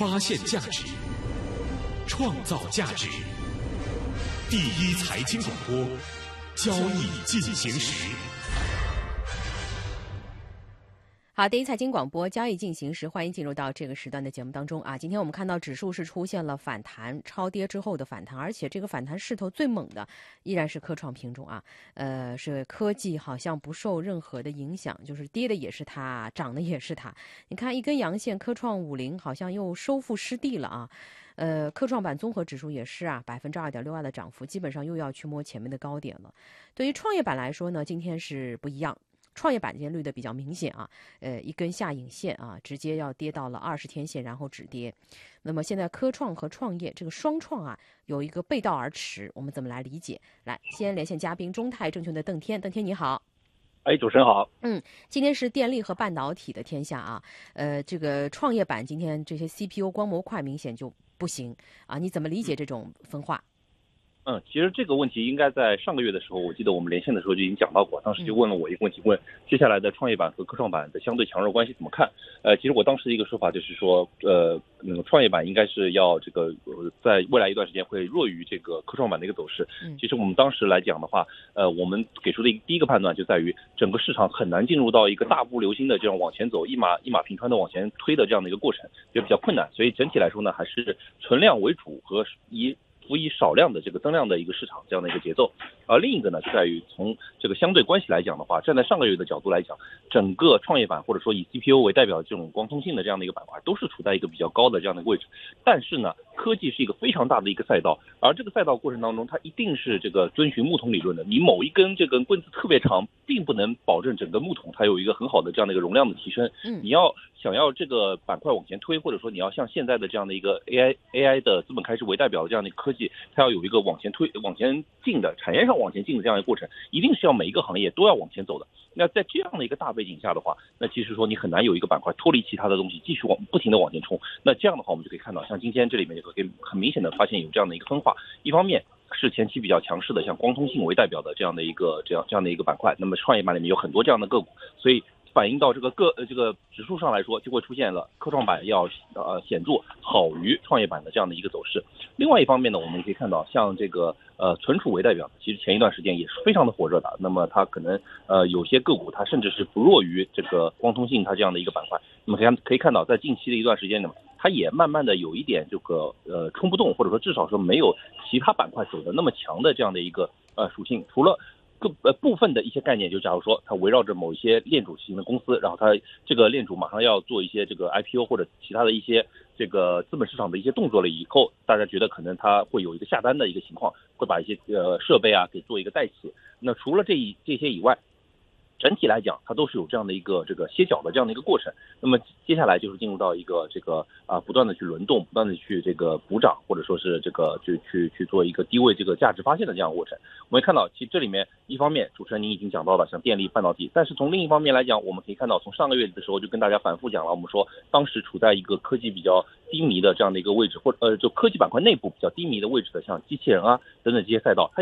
发现价值，创造价值。第一财经广播，交易进行时。 好，第一财经广播交易进行时，欢迎进入到这个时段的节目当中啊。今天我们看到指数是出现了反弹，超跌之后的反弹，而且这个反弹势头最猛的依然是科创品种啊。是科技好像不受任何的影响，就是跌的也是它，涨的也是它。你看一根阳线，科创50好像又收复失地了啊。科创板综合指数也是啊，2.62%的涨幅，基本上又要去摸前面的高点了。对于创业板来说呢，今天是不一样。创业板今天绿的比较明显啊，一根下影线啊，直接要跌到了20天线，然后止跌。那么现在科创和创业这个双创啊，有一个背道而驰，我们怎么来理解？来，先连线嘉宾，中泰证券的邓天，邓天你好。 主持人好。 今天是电力和半导体的天下啊，这个创业板今天这些 CPU 光模块明显就不行啊，你怎么理解这种分化？ 其实这个问题应该在上个月的时候，我记得我们连线的时候就已经讲到过，当时就问了我一个问题，问接下来的创业板和科创板的相对强弱关系怎么看？其实我当时的一个说法就是说，创业板应该是要这个在未来一段时间会弱于这个科创板的一个走势。其实我们当时来讲的话，我们给出的第一个判断就在于整个市场很难进入到一个大步流星的这样往前走，一马平川的往前推的这样的一个过程，就比较困难。所以整体来说呢，还是存量为主和辅以少量的这个增量的一个市场这样的一个节奏。而另一个呢，就在于从这个相对关系来讲的话，站在上个月的角度来讲，整个创业板或者说以 CPU 为代表的这种光通信的这样的一个板块，都是处在一个比较高的这样的一个位置。但是呢，科技是一个非常大的一个赛道，而这个赛道过程当中，它一定是这个遵循木桶理论的。你某一根这根棍子特别长，并不能保证整个木桶它有一个很好的这样的一个容量的提升。你想要这个板块往前推，或者说你要像现在的这样的一个 AI 的资本开支为代表的这样的一个科技，它要有一个往前进的产业上往前进的这样一个过程，一定是要每一个行业都要往前走的。那在这样的一个大背景下的话，那其实说你很难有一个板块脱离其他的东西继续不停的往前冲。那这样的话，我们就可以看到，像今天这里面就可以很明显的发现有这样的一个分化。一方面是前期比较强势的，像光通信为代表的这样的一个板块，那么创业板里面有很多这样的个股，所以反映到这个指数上来说，就会出现了科创板要显著好于创业板的这样的一个走势。另外一方面呢，我们可以看到像这个存储为代表，其实前一段时间也是非常的火热的。那么它可能有些个股它甚至是不弱于这个光通信它这样的一个板块。那么可以看到，在近期的一段时间呢，它也慢慢的有一点这个冲不动，或者说至少说没有其他板块走的那么强的这样的一个属性。除了部分的一些概念，就假如说它围绕着某一些链主型的公司，然后它这个链主马上要做一些这个 IPO 或者其他的一些这个资本市场的一些动作了以后，大家觉得可能它会有一个下单的一个情况，会把一些设备啊给做一个代起。那除了这些以外，整体来讲，它都是有这样的一个这个歇脚的这样的一个过程。那么接下来就是进入到一个这个不断的去轮动，不断的去这个补涨，或者说是这个去做一个低位这个价值发现的这样的过程。我们看到，其实这里面一方面主持人您已经讲到了像电力、半导体，但是从另一方面来讲，我们可以看到从上个月的时候就跟大家反复讲了，我们说当时处在一个科技比较低迷的这样的一个位置，或者就科技板块内部比较低迷的位置的，像机器人啊等等这些赛道。